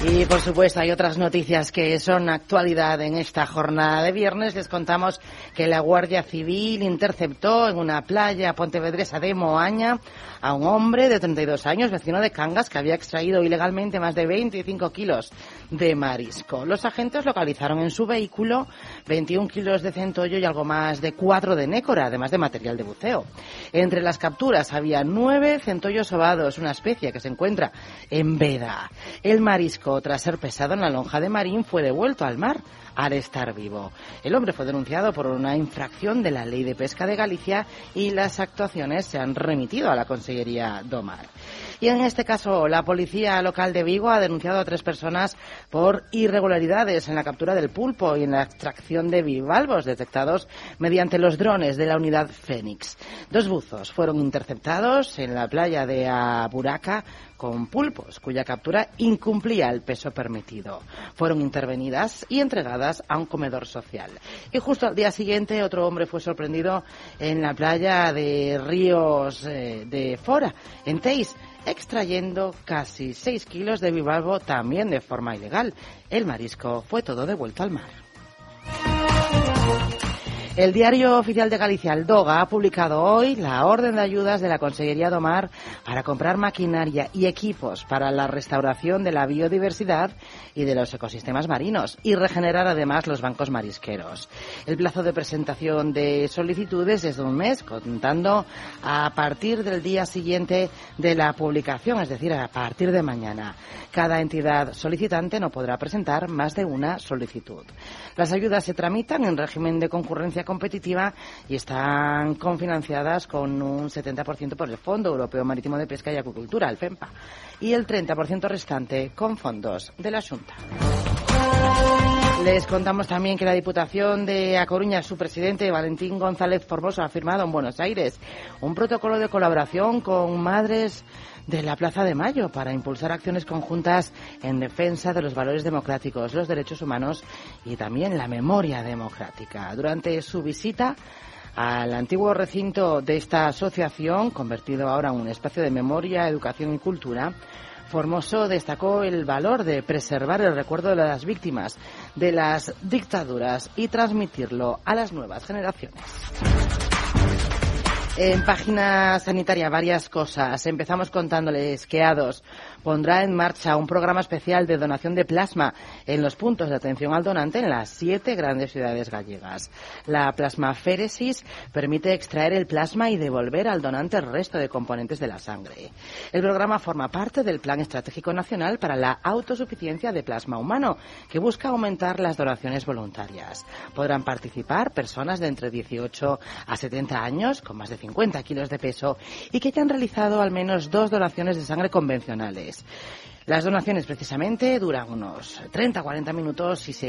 Y por supuesto hay otras noticias que son actualidad en esta jornada de viernes. Les contamos que la Guardia Civil interceptó en una playa pontevedresa de Moaña a un hombre de 32 años, vecino de Cangas, que había extraído ilegalmente más de 25 kilos de marisco. Los agentes localizaron en su vehículo 21 kilos de centollo y algo más de 4 de nécora, además de material de buceo. Entre las capturas había 9 centollos ovados, una especie que se encuentra en veda. El marisco, tras ser pesado en la lonja de Marín, fue devuelto al mar al estar vivo. El hombre fue denunciado por una infracción de la Ley de Pesca de Galicia y las actuaciones se han remitido a la Consellería do Mar. Y en este caso, la policía local de Vigo ha denunciado a 3 personas por irregularidades en la captura del pulpo y en la extracción de bivalvos detectados mediante los drones de la unidad Fénix. 2 buzos fueron interceptados en la playa de Aburaca con pulpos, cuya captura incumplía el peso permitido. Fueron intervenidas y entregadas a un comedor social. Y justo al día siguiente, otro hombre fue sorprendido en la playa de Ríos de Fora, en Teis, extrayendo casi 6 kilos de bivalvo también de forma ilegal. El marisco fue todo devuelto al mar. El Diario Oficial de Galicia, el DOGA, ha publicado hoy la orden de ayudas de la Consellería do Mar para comprar maquinaria y equipos para la restauración de la biodiversidad y de los ecosistemas marinos y regenerar además los bancos marisqueros. El plazo de presentación de solicitudes es de un mes, contando a partir del día siguiente de la publicación, es decir, a partir de mañana. Cada entidad solicitante no podrá presentar más de una solicitud. Las ayudas se tramitan en régimen de concurrencia competitiva y están cofinanciadas con un 70% por el Fondo Europeo Marítimo de Pesca y Acuicultura, el FEMPA, y el 30% restante con fondos de la Xunta. Les contamos también que la Diputación de A Coruña, su presidente Valentín González Formoso, ha firmado en Buenos Aires un protocolo de colaboración con madres de la Plaza de Mayo para impulsar acciones conjuntas en defensa de los valores democráticos, los derechos humanos y también la memoria democrática. Durante su visita al antiguo recinto de esta asociación, convertido ahora en un espacio de memoria, educación y cultura, Formoso destacó el valor de preservar el recuerdo de las víctimas de las dictaduras y transmitirlo a las nuevas generaciones. En página sanitaria, varias cosas. Empezamos contándoles que A2 pondrá en marcha un programa especial de donación de plasma en los puntos de atención al donante en las 7 grandes ciudades gallegas. La plasmaféresis permite extraer el plasma y devolver al donante el resto de componentes de la sangre. El programa forma parte del Plan Estratégico Nacional para la Autosuficiencia de Plasma Humano, que busca aumentar las donaciones voluntarias. Podrán participar personas de entre 18 a 70 años con más de 50 kilos de peso y que hayan realizado al menos 2 donaciones de sangre convencionales. Las donaciones precisamente duran unos 30-40 minutos y se